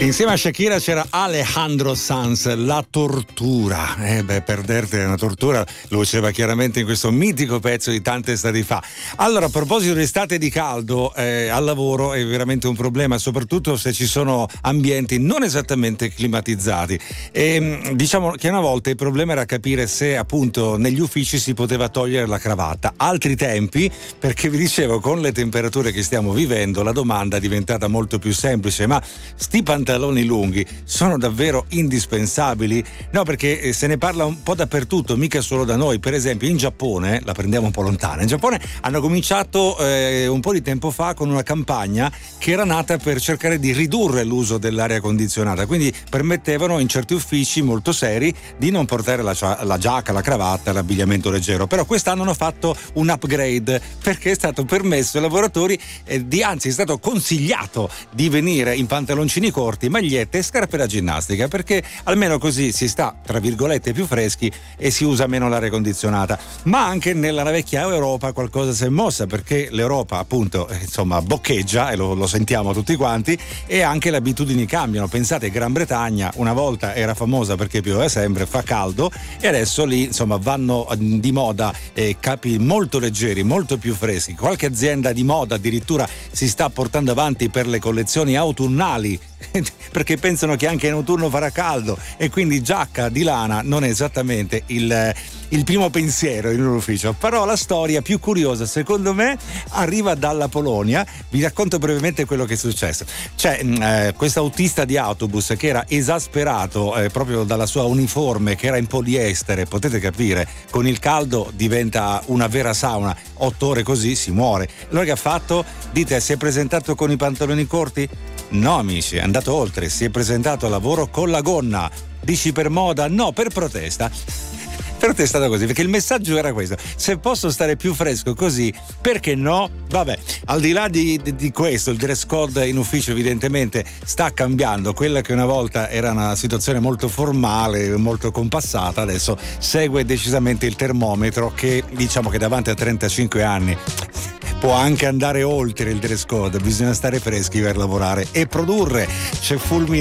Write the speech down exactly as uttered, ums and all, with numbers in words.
Insieme a Shakira c'era Alejandro Sanz, La tortura. Eh beh, perderti è una tortura, lo diceva chiaramente in questo mitico pezzo di tante estati fa. Allora, a proposito di estate di caldo, eh, al lavoro è veramente un problema, soprattutto se ci sono ambienti non esattamente climatizzati. E diciamo che una volta il problema era capire se appunto negli uffici si poteva togliere la cravatta. Altri tempi, perché vi dicevo, con le temperature che stiamo vivendo, la domanda è diventata molto più semplice. Ma sti pantaloni lunghi sono davvero indispensabili? No, perché se ne parla un po' dappertutto, mica solo da noi. Per esempio in Giappone, la prendiamo un po' lontana, in Giappone hanno cominciato eh, un po' di tempo fa con una campagna che era nata per cercare di ridurre l'uso dell'aria condizionata, quindi permettevano in certi uffici molto seri di non portare la, la giacca, la cravatta, l'abbigliamento leggero. Però quest'anno hanno fatto un upgrade, perché è stato permesso ai lavoratori eh, di, anzi è stato consigliato di venire in pantaloncini corti, magliette e scarpe da ginnastica, perché almeno così si sta tra virgolette più freschi e si usa meno l'aria condizionata. Ma anche nella vecchia Europa qualcosa si è mossa, perché l'Europa appunto insomma boccheggia e lo, lo sentiamo tutti quanti, e anche le abitudini cambiano. Pensate, Gran Bretagna una volta era famosa perché pioveva sempre, fa caldo, e adesso lì insomma vanno di moda eh, capi molto leggeri, molto più freschi. Qualche azienda di moda addirittura si sta portando avanti per le collezioni autunnali perché pensano che anche in autunno farà caldo, e quindi giacca di lana non è esattamente il, il primo pensiero in un ufficio. Però la storia più curiosa secondo me arriva dalla Polonia. Vi racconto brevemente quello che è successo. C'è eh, questo autista di autobus che era esasperato eh, proprio dalla sua uniforme che era in poliestere. Potete capire, con il caldo diventa una vera sauna, otto ore così si muore. Allora che ha fatto? Dite, si è presentato con i pantaloni corti? No amici, è andato oltre, si è presentato al lavoro con la gonna. Dici per moda? No, per protesta. Protestato così, perché il messaggio era questo: se posso stare più fresco così, perché no? Vabbè, al di là di, di, di questo, il dress code in ufficio evidentemente sta cambiando. Quella che una volta era una situazione molto formale, molto compassata, adesso segue decisamente il termometro, che diciamo che davanti a trentacinque anni può anche andare oltre il dress code. Bisogna stare freschi per lavorare e produrre. C'è Fulminante